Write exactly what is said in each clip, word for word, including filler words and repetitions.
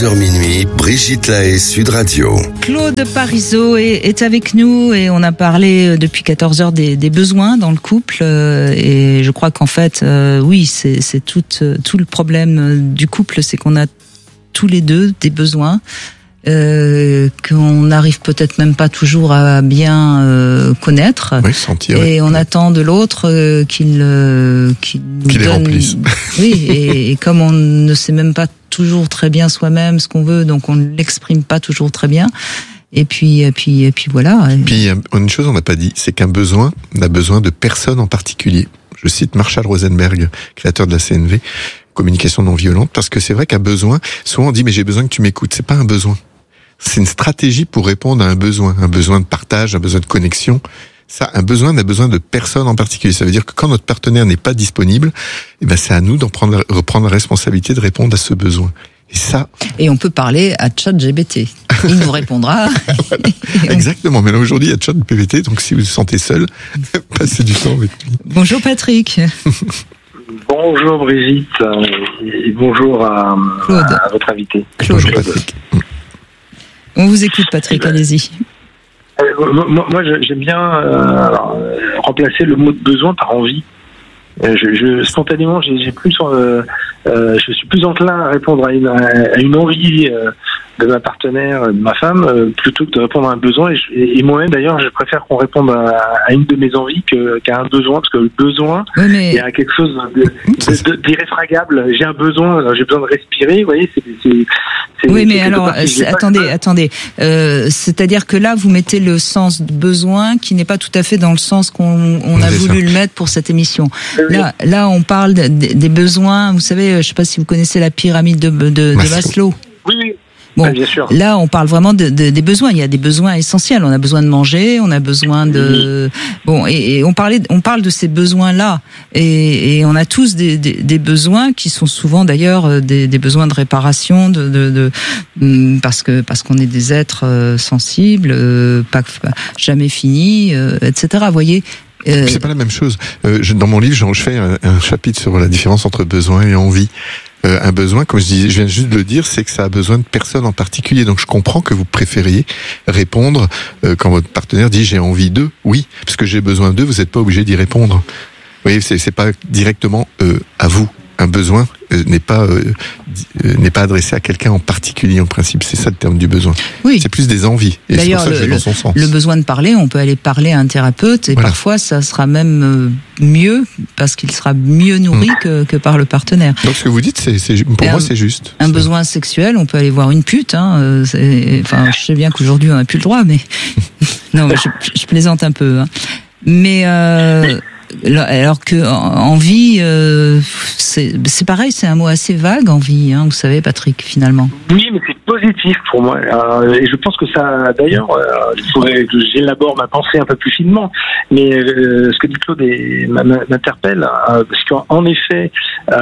heures minuit, Brigitte Lahaie, Sud Radio. Claude Parisot est, est avec nous et on a parlé depuis quatorze heures des, des besoins dans le couple euh, et je crois qu'en fait, euh, oui, c'est, c'est tout, tout le problème du couple, c'est qu'on a tous les deux des besoins. Euh, qu'on n'arrive peut-être même pas toujours à bien euh, connaître, oui, sentir, et oui. on attend de l'autre euh, qu'il euh, qu'il nous qu'il les donne. remplisse. Oui, et, et comme on ne sait même pas toujours très bien soi-même ce qu'on veut, donc on ne l'exprime pas toujours très bien. Et puis, et puis, et puis voilà. Puis une chose on n'a pas dit, c'est qu'un besoin n'a besoin de personne en particulier. Je cite Marshall Rosenberg, créateur de la C N V, communication non violente, parce que c'est vrai qu'un besoin, souvent on dit mais j'ai besoin que tu m'écoutes. C'est pas un besoin. C'est une stratégie pour répondre à un besoin, un besoin de partage, un besoin de connexion. Ça, un besoin n'a besoin de personne en particulier. Ça veut dire que quand notre partenaire n'est pas disponible, eh ben c'est à nous d'en prendre, reprendre la responsabilité de répondre à ce besoin. Et ça. Et on peut parler à ChatGPT. Il nous répondra. Voilà. Exactement. Mais là aujourd'hui, il y a ChatGPT, donc si vous vous sentez seul, passez du temps avec lui. Bonjour Patrick. Bonjour Brigitte et bonjour à, à, à votre invité. Claude. Bonjour Patrick. On vous écoute Patrick, allez-y. Euh, moi, moi, j'aime bien euh, remplacer le mot de besoin par envie. Euh, je, je, spontanément, j'ai, j'ai plus, euh, euh, je suis plus enclin à répondre à une, à une envie euh, de ma partenaire, de ma femme, euh, plutôt que de répondre à un besoin. Et, je, et moi-même, d'ailleurs, je préfère qu'on réponde à, à une de mes envies que, qu'à un besoin, parce que le besoin, oui, mais... il y a quelque chose de, de, de, d'irréfragable. J'ai un besoin, j'ai besoin de respirer. Vous voyez, c'est, c'est, c'est oui, mais c'est alors, c'est, attendez, pas... attendez. Euh, c'est-à-dire que là, vous mettez le sens de besoin qui n'est pas tout à fait dans le sens qu'on on a c'est voulu ça. le mettre pour cette émission. Oui. Là, là, on parle de, de, des besoins. Vous savez, je ne sais pas si vous connaissez la pyramide de, de, de Maslow. Oui, oui. Bon, bien sûr. Là, on parle vraiment de, de, des besoins. Il y a des besoins essentiels. On a besoin de manger, on a besoin de bon, et, et on parlait, on parle de ces besoins-là, et, et on a tous des, des, des besoins qui sont souvent d'ailleurs des, des besoins de réparation, de, de, de parce que parce qu'on est des êtres sensibles, pas jamais finis, et cetera. Vous voyez. Euh... C'est pas la même chose. Euh, je, dans mon livre, je, je fais un, un chapitre sur la différence entre besoin et envie. Euh, un besoin, comme je, dis, je viens juste de le dire, c'est que ça a besoin de personne en particulier. Donc je comprends que vous préfériez répondre euh, quand votre partenaire dit j'ai envie d'eux. Oui, parce que j'ai besoin d'eux, vous n'êtes pas obligé d'y répondre. Vous voyez, c'est, c'est pas directement euh, à vous. Un besoin euh, n'est pas euh, euh, n'est pas adressé à quelqu'un en particulier en principe. C'est ça le terme du besoin. Oui. C'est plus des envies. Et d'ailleurs, c'est pour ça que le, je vais dans son sens. Le besoin de parler, on peut aller parler à un thérapeute et voilà. Parfois ça sera même euh, mieux parce qu'il sera mieux nourri mmh. que, que par le partenaire. Donc ce que vous dites, c'est, c'est pour et moi un, c'est juste. Un c'est... besoin sexuel, on peut aller voir une pute. Hein, c'est, enfin, je sais bien qu'aujourd'hui on n'a plus le droit, mais non, je, je plaisante un peu. Hein. Mais euh, alors que envie, euh, c'est, c'est pareil, c'est un mot assez vague, envie, hein, vous savez, Patrick, finalement. Oui, mais c'est positif pour moi. Euh, et je pense que ça, d'ailleurs, euh, il faudrait que j'élabore ma pensée un peu plus finement. Mais euh, ce que dit Claude est, m'interpelle, euh, parce qu'en effet,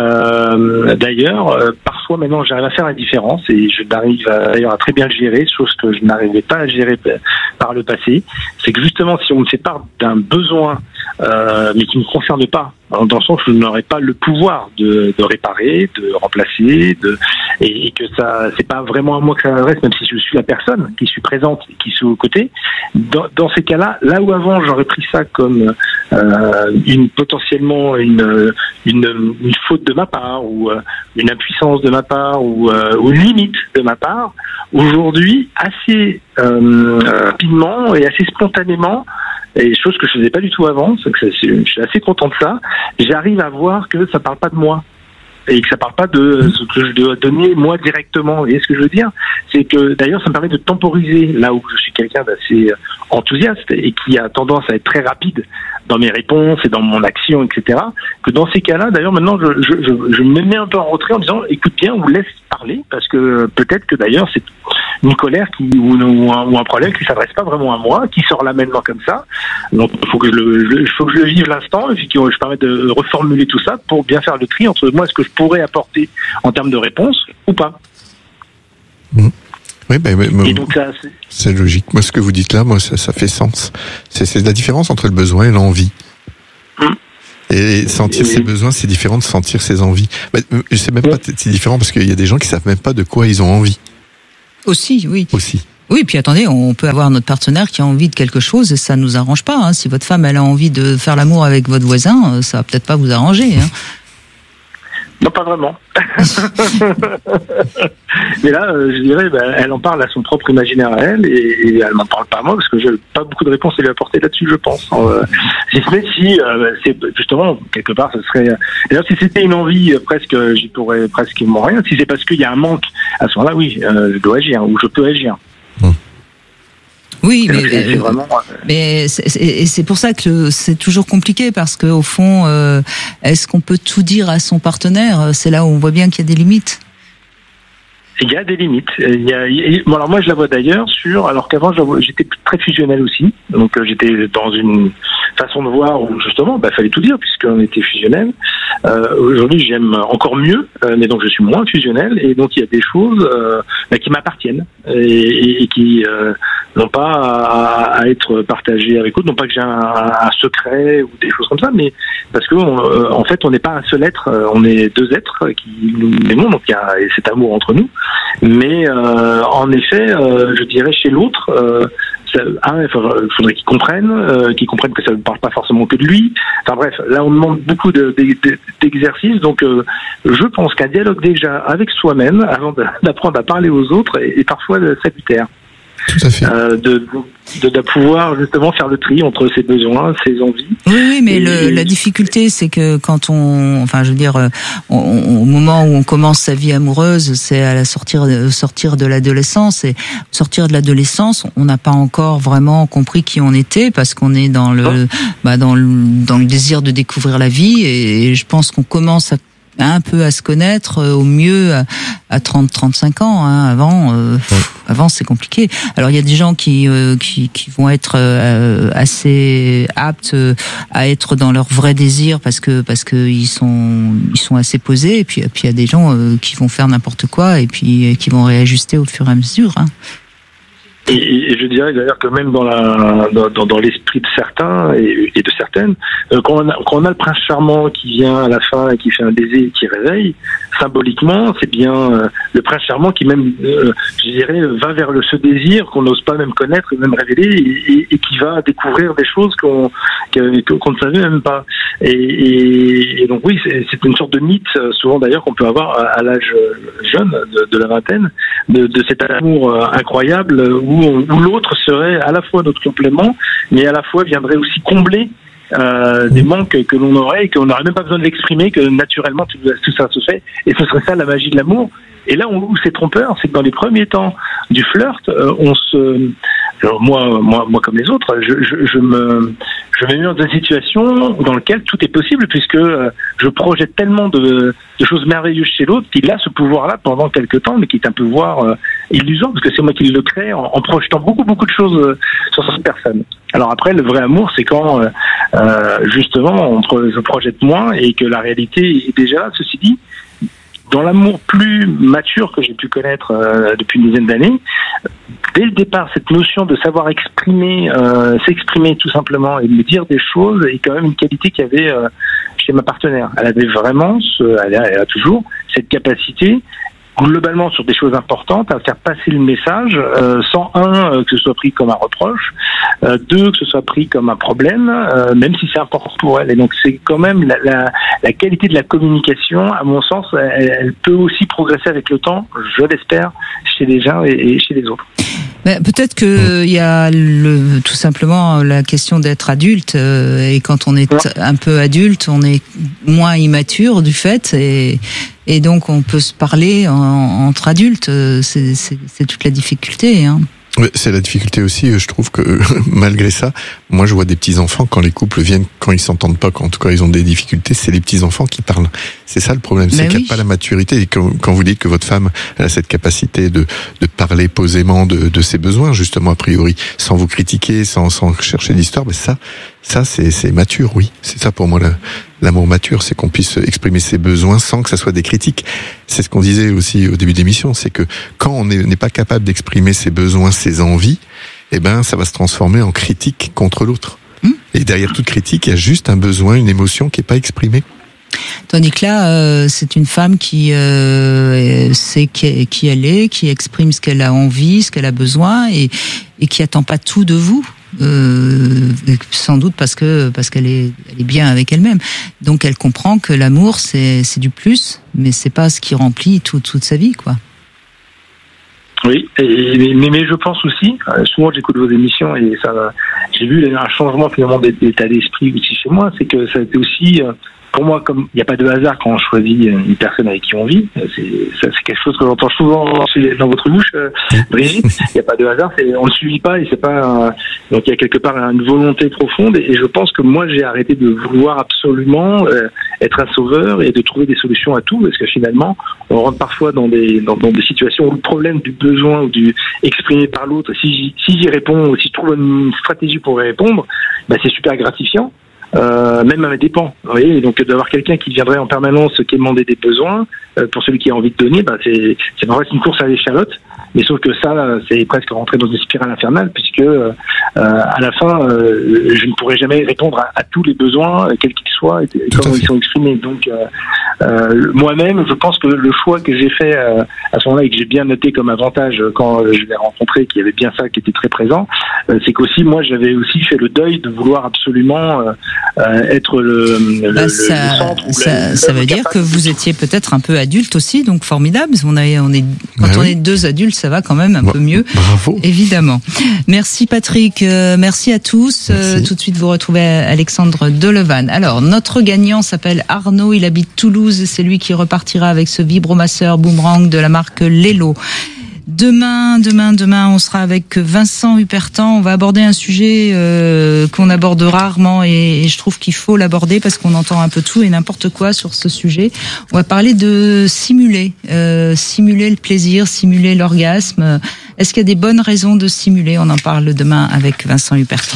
euh, d'ailleurs, euh, parfois maintenant, j'arrive à faire la différence et je n'arrive à, d'ailleurs à très bien le gérer, chose que je n'arrivais pas à gérer par le passé. C'est que justement, si on me sépare d'un besoin, euh, mais qui ne me concerne pas, dans le sens où je n'aurais pas le pouvoir de, de réparer, de remplacer, de, et, et que ça, c'est pas vraiment à moi que ça s'adresse, même si je suis la personne qui suis présente et qui suis aux côtés. Dans, dans ces cas-là, là où avant j'aurais pris ça comme euh, une potentiellement une, une une faute de ma part ou euh, une impuissance de ma part ou, euh, ou une limite de ma part, aujourd'hui, assez euh, rapidement et assez spontanément. Et chose que je faisais pas du tout avant, c'est que je suis assez content de ça. J'arrive à voir que ça parle pas de moi et que ça parle pas de ce que je dois donner moi directement. Vous voyez ce que je veux dire ? C'est que d'ailleurs, ça me permet de temporiser là où je suis quelqu'un d'assez enthousiaste et qui a tendance à être très rapide dans mes réponses et dans mon action, et cetera. Que dans ces cas-là, d'ailleurs, maintenant, je, je, je, je me mets un peu en retrait en disant, écoute bien, on laisse parler, parce que peut-être que d'ailleurs, c'est une colère qui ou, ou, un, ou un problème qui s'adresse pas vraiment à moi, qui sort là maintenant comme ça. Donc, il faut que je le, je, faut que je le vive l'instant, et puis que je permette de reformuler tout ça pour bien faire le tri entre moi, ce que je pourrais apporter en termes de réponse ou pas. Mmh. Oui, ben, ben, et donc ça, c'est... c'est logique. Moi, ce que vous dites là, moi, ça, ça fait sens. C'est, c'est la différence entre le besoin et l'envie. Hum. Et sentir ses besoins, c'est différent de sentir ses envies. Ben, je sais même pas, c'est différent parce qu'il y a des gens qui savent même pas de quoi ils ont envie. Aussi, oui. Aussi. Oui, puis attendez, on peut avoir notre partenaire qui a envie de quelque chose et ça nous arrange pas. Hein. Si votre femme elle a envie de faire l'amour avec votre voisin, ça va peut-être pas vous arranger. Hein. Non, pas vraiment. Mais là, euh, je dirais, bah, elle en parle à son propre imaginaire à elle, et, et elle m'en parle pas à moi, parce que j'ai pas beaucoup de réponses à lui apporter là-dessus, je pense. Euh, si ce n'est si, euh, c'est justement, quelque part, ce serait... D'ailleurs, si c'était une envie, euh, presque, j'y pourrais presque rien. Si c'est parce qu'il y a un manque, à ce moment-là, oui, euh, je dois agir, ou je peux agir. Mmh. Oui, mais, c'est, c'est vraiment... mais c'est, c'est, et c'est pour ça que c'est toujours compliqué, parce que au fond, euh, est-ce qu'on peut tout dire à son partenaire? C'est là où on voit bien qu'il y a des limites. Il y a des limites. Il y a, il y a, bon, alors moi, je la vois d'ailleurs sur, alors qu'avant, j'étais très fusionnel aussi. Donc, euh, j'étais dans une façon de voir où, justement, bah, fallait tout dire puisqu'on était fusionnel. Euh, aujourd'hui, j'aime encore mieux, euh, mais donc je suis moins fusionnel. Et donc, il y a des choses euh, bah, qui m'appartiennent et, et, et qui euh, n'ont pas à, à être partagées avec d'autres. Non pas que j'ai un, un secret ou des choses comme ça, mais parce que on, euh, en fait, on n'est pas un seul être. On est deux êtres qui nous aimons. Donc, il y a cet amour entre nous. Mais euh, en effet, euh, je dirais chez l'autre, euh, ça, un, il faudrait, faudrait qu'il comprenne, euh, qu'il comprenne que ça ne parle pas forcément que de lui. Enfin bref, là on demande beaucoup de, de, de, d'exercices, donc euh, je pense qu'un dialogue déjà avec soi-même, avant de, d'apprendre à parler aux autres, est, est parfois salutaire. Tout à fait. Euh, de, de, de pouvoir justement faire le tri entre ses besoins, ses envies. Oui, oui, mais et, le, la difficulté, c'est que quand on, enfin, je veux dire, on, on, au moment où on commence sa vie amoureuse, c'est à la sortir, sortir de l'adolescence, et sortir de l'adolescence, on n'a pas encore vraiment compris qui on était, parce qu'on est dans le, bah, dans le, dans le désir de découvrir la vie, et, et je pense qu'on commence à un peu à se connaître euh, au mieux à, à trente trente-cinq ans. Hein. Avant, euh, pff, avant c'est compliqué. Alors il y a des gens qui euh, qui, qui vont être euh, assez aptes euh, à être dans leur vrai désir parce que parce que ils sont ils sont assez posés. Et puis puis il y a des gens euh, qui vont faire n'importe quoi et puis qui vont réajuster au fur et à mesure. Hein. Et, et je dirais d'ailleurs que même dans la dans, dans l'esprit de certains et, et de certaines, euh, quand, on a, quand on a le prince charmant qui vient à la fin et qui fait un baiser et qui réveille, symboliquement, c'est bien euh, le prince charmant qui même, euh, je dirais, va vers le, ce désir qu'on n'ose pas même connaître, même révéler, et, et, et qui va découvrir des choses qu'on que, qu'on ne savait même pas. Et, et, et donc oui, c'est, c'est une sorte de mythe, souvent d'ailleurs, qu'on peut avoir à, à l'âge jeune de, de la vingtaine, de, de cet amour incroyable où Où, où l'autre serait à la fois notre complément, mais à la fois viendrait aussi combler euh, des manques que l'on aurait et qu'on n'aurait même pas besoin de l'exprimer, que naturellement tout, tout ça se fait. Et ce serait ça la magie de l'amour. Et là où c'est trompeur, c'est que dans les premiers temps du flirt, euh, on se... Alors moi, moi, moi comme les autres, je, je, je me, je me mets dans une situation dans laquelle tout est possible puisque euh, je projette tellement de, de choses merveilleuses chez l'autre qu'il a ce pouvoir-là pendant quelques temps, mais qui est un pouvoir euh, illusoire parce que c'est moi qui le crée en, en projetant beaucoup, beaucoup de choses euh, sur cette personne. Alors après, le vrai amour, c'est quand euh, euh, justement on, je projette moins et que la réalité est déjà là. Ceci dit, dans l'amour plus mature que j'ai pu connaître euh, depuis une dizaine d'années, dès le départ, cette notion de savoir exprimer, euh, s'exprimer tout simplement et me dire des choses est quand même une qualité qu'il y avait euh, chez ma partenaire. Elle avait vraiment, ce, elle, a, elle a toujours cette capacité, globalement sur des choses importantes, à faire passer le message euh, sans un euh, que ce soit pris comme un reproche, euh, deux que ce soit pris comme un problème, euh, même si c'est important pour elle. Et donc c'est quand même la, la, la qualité de la communication, à mon sens, elle, elle peut aussi progresser avec le temps, je l'espère, chez les uns et, et chez les autres. Ben, peut-être que il y a le, tout simplement la question d'être adulte euh, et quand on est ouais. un peu adulte, on est moins immature du fait et et donc on peut se parler en, entre adultes. C'est, c'est, c'est toute la difficulté. Hein. Ouais, c'est la difficulté aussi, je trouve que malgré ça, moi je vois des petits-enfants quand les couples viennent, quand ils s'entendent pas, quand en tout cas ils ont des difficultés, c'est les petits-enfants qui parlent. C'est ça le problème, c'est ben qu'il n'y oui. a pas la maturité. Et quand, quand vous dites que votre femme elle a cette capacité de, de parler posément de, de ses besoins, justement a priori, sans vous critiquer, sans, sans chercher d'histoire, ben ça, ça c'est, c'est mature, oui. C'est ça pour moi le, l'amour mature, c'est qu'on puisse exprimer ses besoins sans que ça soit des critiques. C'est ce qu'on disait aussi au début de l'émission, c'est que quand on n'est pas capable d'exprimer ses besoins, ses envies, eh ben ça va se transformer en critique contre l'autre. Mmh. Et derrière toute critique, il y a juste un besoin, une émotion qui n'est pas exprimée. Tandis que là, euh, c'est une femme qui euh, sait qui, qui elle est, qui exprime ce qu'elle a envie, ce qu'elle a besoin, et, et qui attend pas tout de vous. Euh, sans doute parce que parce qu'elle est elle est bien avec elle-même. Donc elle comprend que l'amour c'est c'est du plus, mais c'est pas ce qui remplit tout, toute sa vie, quoi. Oui, et, mais, mais je pense aussi, souvent j'écoute vos émissions et ça, j'ai vu un changement finalement d'état d'esprit aussi chez moi, c'est que ça a été aussi, pour moi, comme il n'y a pas de hasard quand on choisit une personne avec qui on vit, c'est, ça, c'est quelque chose que j'entends souvent dans votre bouche, Brigitte, il n'y a pas de hasard, c'est, on ne suit pas et c'est pas, un, donc il y a quelque part une volonté profonde et, et je pense que moi j'ai arrêté de vouloir absolument euh, être un sauveur et de trouver des solutions à tout, parce que finalement on rentre parfois dans des dans, dans des situations où le problème du besoin ou du exprimé par l'autre, si j'y, si j'y réponds, si je trouve une stratégie pour y répondre, bah c'est super gratifiant. Euh, même à mes dépens, vous voyez, donc d'avoir quelqu'un qui viendrait en permanence quémander des besoins euh, pour celui qui a envie de donner, bah c'est c'est vrai, c'est une course à l'échalote, mais sauf que ça c'est presque rentrer dans une spirale infernale puisque euh, à la fin euh, je ne pourrai jamais répondre à, à tous les besoins quels qu'ils soient et, et comment ils sont exprimés. Donc euh, euh, moi-même je pense que le choix que j'ai fait euh, à ce moment-là et que j'ai bien noté comme avantage quand je l'ai rencontré, qu'il y avait bien ça qui était très présent, euh, c'est qu'aussi moi j'avais aussi fait le deuil de vouloir absolument euh, Euh, être le, le, bah, ça, le centre. Ça, le, ça veut dire que vous étiez peut-être un peu adulte aussi, donc formidable. On a, on est, quand bah on oui. est deux adultes, ça va quand même un bah, peu mieux. Bravo. Évidemment. Merci Patrick, euh, merci à tous. Merci. Euh, tout de suite, vous retrouvez Alexandre Delevanne. Alors, notre gagnant s'appelle Arnaud, il habite Toulouse, c'est lui qui repartira avec ce vibromasseur boomerang de la marque Lelo. Demain, demain, demain, on sera avec Vincent Hupertan. On va aborder un sujet euh, qu'on aborde rarement et, et je trouve qu'il faut l'aborder parce qu'on entend un peu tout et n'importe quoi sur ce sujet. On va parler de simuler, euh, simuler le plaisir, simuler l'orgasme. Est-ce qu'il y a des bonnes raisons de simuler ? On en parle demain avec Vincent Hupertan.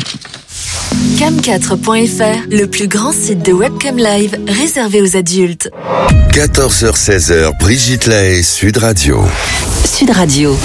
cam quatre point f r, le plus grand site de webcam live réservé aux adultes. quatorze heures seize heures, Brigitte Lahaie, Sud Radio. Sud Radio.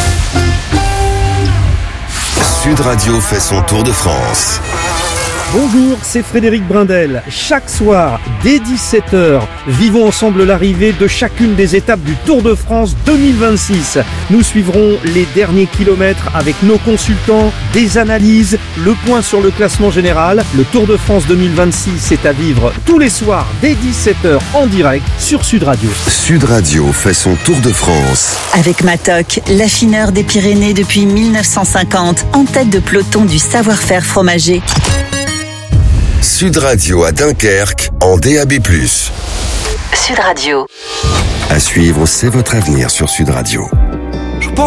Sud Radio fait son tour de France. Bonjour, c'est Frédéric Brindel. Chaque soir, dès dix-sept heures, vivons ensemble l'arrivée de chacune des étapes du Tour de France deux mille vingt-six. Nous suivrons les derniers kilomètres avec nos consultants, des analyses, le point sur le classement général. Le Tour de France deux mille vingt-six est à vivre tous les soirs dès dix-sept heures en direct sur Sud Radio. Sud Radio fait son Tour de France. Avec Matok, l'affineur des Pyrénées depuis mille neuf cent cinquante, en tête de peloton du savoir-faire fromager. Sud Radio à Dunkerque en D A B plus. Sud Radio. À suivre, c'est votre avenir sur Sud Radio.